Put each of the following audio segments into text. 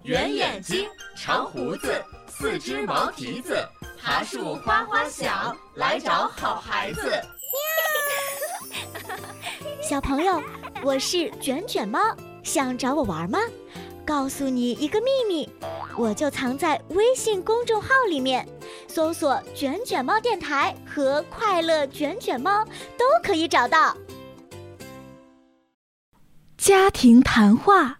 圆眼睛，长胡子，四只毛蹄子，爬树哗哗响，来找好孩子。 小朋友，我是卷卷猫，想找我玩吗？告诉你一个秘密，我就藏在微信公众号里面，搜索卷卷猫电台和快乐卷卷猫都可以找到。 家庭谈话。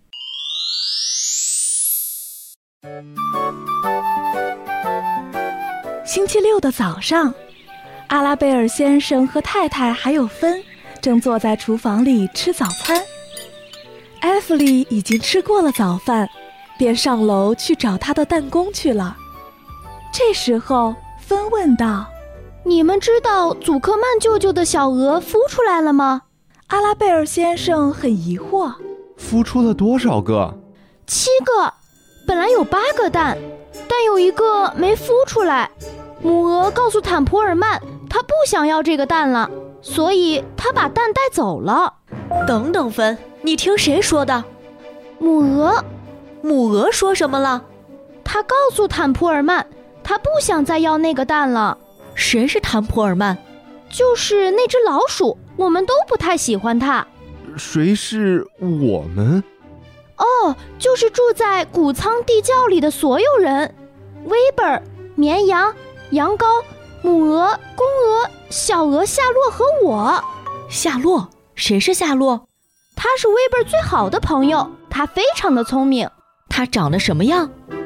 星期六的早上，阿拉贝尔先生和太太还有芬正坐在厨房里吃早餐。艾弗里已经吃过了早饭，便上楼去找他的弹弓去了。这时候芬问道： 你们知道祖克曼舅舅的小鹅孵出来了吗？ 阿拉贝尔先生很疑惑。 孵出了多少个 ？7个，本来有8个蛋，但有1个没孵出来。母鹅告诉坦普尔曼，她不想要这个蛋了，所以她把蛋带走了。 等等芬，你听谁说的？ 母鹅。 母鹅说什么了？ 她告诉坦普尔曼，她不想再要那个蛋了。 谁是坦普尔曼？ 就是那只老鼠，我们都不太喜欢它。 谁是我们？ 哦，就是住在谷仓地窖里的所有人。威伯尔、绵羊、羊羔、母鹅、公鹅、小鹅夏洛和我。 夏洛？谁是夏洛？ 他是威伯尔最好的朋友，他非常的聪明。 他长得什么样？